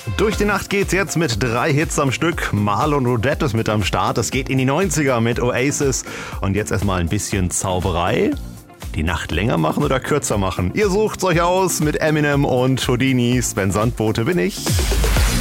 Durch die Nacht geht's jetzt mit 3 Hits am Stück. Marlon Rodette ist mit am Start. Es geht in die 90er mit Oasis. Und jetzt erstmal ein bisschen Zauberei. Die Nacht länger machen oder kürzer machen? Ihr sucht's euch aus mit Eminem und Houdini. Sven Sandbote bin ich.